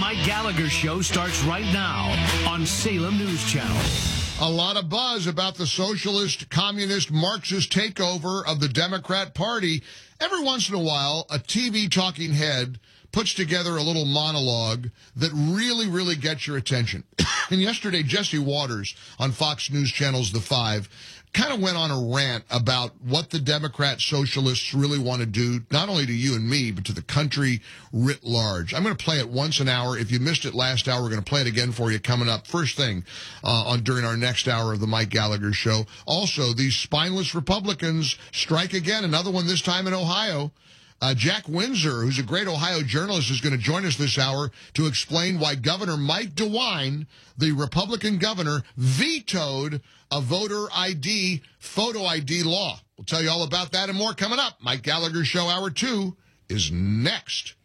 Mike Gallagher Show starts right now on Salem News Channel. A lot of buzz about the socialist, communist, Marxist takeover of the Democrat Party. Every once in a while, a TV talking head puts together a little monologue that really gets your attention. And yesterday, Jesse Waters on Fox News Channel's The Five kind of went on a rant about what the Democrat socialists really want to do, not only to you and me, but to the country writ large. I'm going to play it once an hour. If you missed it last hour, we're going to play it again for you coming up first thing during our next hour of the Mike Gallagher Show. Also, these spineless Republicans strike again, another one this time in Ohio. Jack Windsor, who's a great Ohio journalist, is going to join us this hour to explain why Governor Mike DeWine, the Republican governor, vetoed a voter ID, photo ID law. We'll tell you all about that and more coming up. Mike Gallagher Show Hour 2 is next.